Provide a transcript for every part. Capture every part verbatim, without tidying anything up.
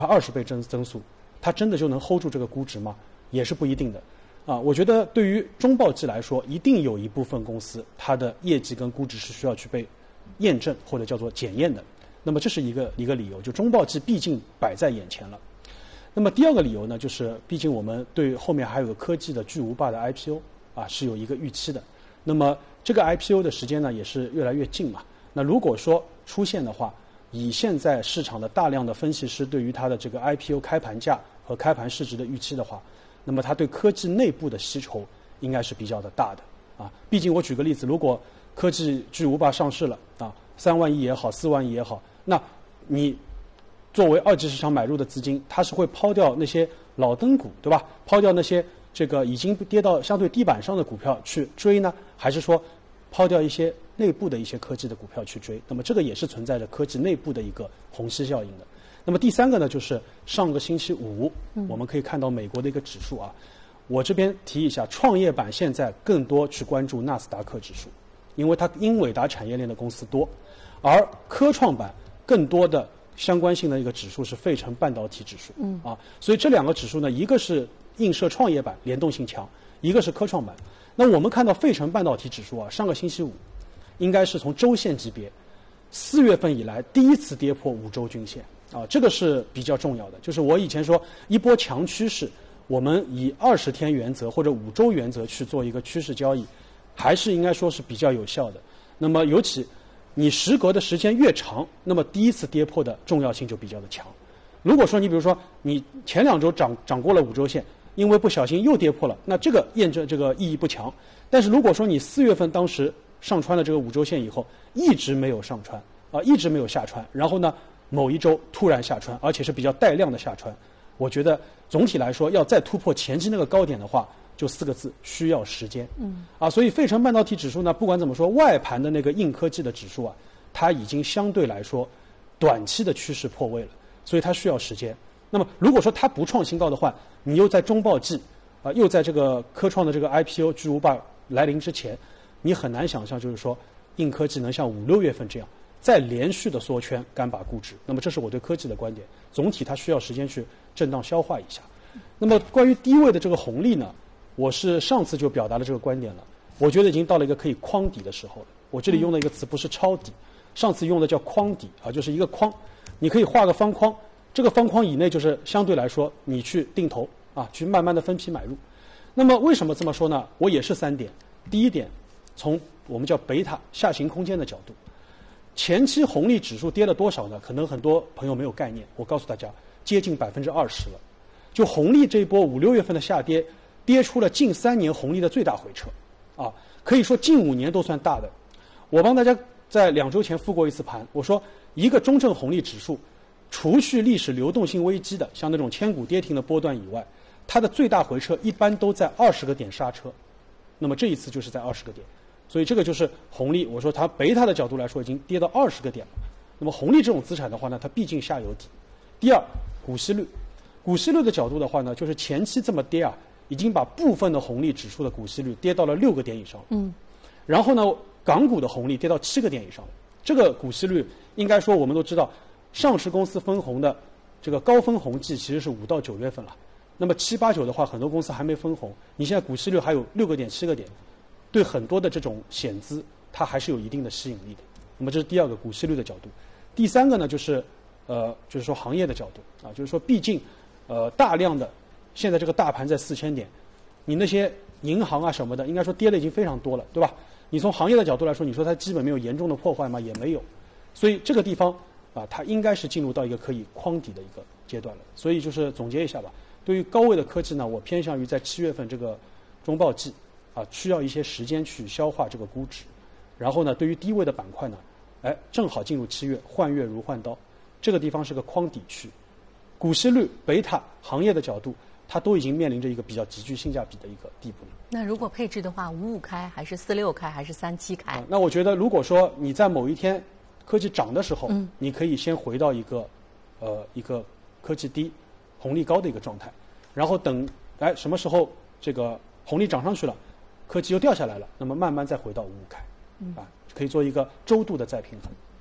二十倍增增速，它真的就能 hold 住这个估值吗？也是不一定的。啊，我觉得对于中报季来说，一定有一部分公司它的业绩跟估值是需要去被验证或者叫做检验的。那么这是一个一个理由，就中报季毕竟摆在眼前了。那么第二个理由呢，就是毕竟我们对后面还有个科技的巨无霸的 I P O 啊是有一个预期的。那么这个 I P O 的时间呢也是越来越近嘛。那如果说出现的话，以现在市场的大量的分析师对于它的这个 I P O 开盘价和开盘市值的预期的话，那么它对科技内部的吸筹应该是比较的大的啊。毕竟我举个例子，如果科技巨无霸上市了啊，三万亿也好，四万亿也好，那你作为二级市场买入的资金，它是会抛掉那些老登股，对吧？抛掉那些这个已经跌到相对低板上的股票去追呢，还是说抛掉一些内部的一些科技的股票去追？那么这个也是存在着科技内部的一个虹吸效应的。那么第三个呢，就是上个星期五，我们可以看到美国的一个指数啊。我这边提一下，创业板现在更多去关注纳斯达克指数，因为它英伟达产业链的公司多，而科创板更多的相关性的一个指数是费城半导体指数，嗯啊，所以这两个指数呢，一个是映射创业板联动性强，一个是科创板。那我们看到费城半导体指数啊，上个星期五应该是从周线级别四月份以来第一次跌破五周均线。啊，这个是比较重要的。就是我以前说一波强趋势，我们以二十天原则或者五周原则去做一个趋势交易，还是应该说是比较有效的。那么尤其你时隔的时间越长，那么第一次跌破的重要性就比较的强。如果说你比如说你前两周涨涨过了五周线，因为不小心又跌破了，那这个验证这个意义不强。但是如果说你四月份当时上穿了这个五周线以后，一直没有上穿啊，一直没有下穿，然后呢某一周突然下穿，而且是比较带量的下穿，我觉得总体来说要再突破前期那个高点的话，就四个字，需要时间。嗯，啊，所以费城半导体指数呢，不管怎么说，外盘的那个硬科技的指数啊，它已经相对来说短期的趋势破位了，所以它需要时间。那么如果说它不创新高的话，你又在中报季啊，又在这个科创的这个 I P O 巨无霸来临之前，你很难想象就是说硬科技能像五六月份这样再连续的缩圈干拔估值。那么这是我对科技的观点，总体它需要时间去震荡消化一下。那么关于低位的这个红利呢，我是上次就表达了这个观点了，我觉得已经到了一个可以框底的时候了。我这里用的一个词不是抄底，上次用的叫框底啊，就是一个框，你可以画个方框，这个方框以内就是相对来说你去定投啊，去慢慢的分批买入。那么为什么这么说呢？我也是三点。第一点，从我们叫贝塔下行空间的角度，前期红利指数跌了多少呢？可能很多朋友没有概念，我告诉大家，接近百分之二十了。就红利这一波五六月份的下跌，跌出了近三年红利的最大回撤，啊，可以说近五年都算大的。我帮大家在两周前复过一次盘，我说一个中证红利指数，除去历史流动性危机的，像那种千股跌停的波段以外，它的最大回撤一般都在二十个点刹车，那么这一次就是在二十个点。所以这个就是红利，我说它贝塔的角度来说已经跌到二十个点了。那么红利这种资产的话呢，它毕竟下有底。第二，股息率，股息率的角度的话呢，就是前期这么跌啊，已经把部分的红利指数的股息率跌到了六个点以上。嗯。然后呢，港股的红利跌到七个点以上。这个股息率应该说我们都知道，上市公司分红的这个高分红季其实是五到九月份了。那么七八九的话，很多公司还没分红，你现在股息率还有六个点、七个点。对很多的这种险资，它还是有一定的吸引力的。那么这是第二个股息率的角度。第三个呢，就是呃，就是说行业的角度啊，就是说毕竟呃大量的现在这个大盘在四千点，你那些银行啊什么的，应该说跌的已经非常多了，对吧？你从行业的角度来说，你说它基本没有严重的破坏吗？也没有。所以这个地方啊，它应该是进入到一个可以框底的一个阶段了。所以就是总结一下吧，对于高位的科技呢，我偏向于在七月份这个中报季。啊，需要一些时间去消化这个估值，然后呢，对于低位的板块呢，哎，正好进入七月，换月如换刀，这个地方是个框底区，股息率、贝塔、行业的角度，它都已经面临着一个比较极具性价比的一个地步了。 那如果配置的话，五五开还是四六开还是三七开？ 啊，那我觉得，如果说你在某一天科技涨的时候，嗯，你可以先回到一个呃一个科技低、红利高的一个状态，然后等哎什么时候这个红利涨上去了。科技又掉下来了，那么慢慢再回到五五开，啊，可以做一个周度的再平衡，啊。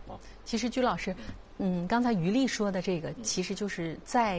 其实，鞠老师，嗯，刚才于丽说的这个，其实就是在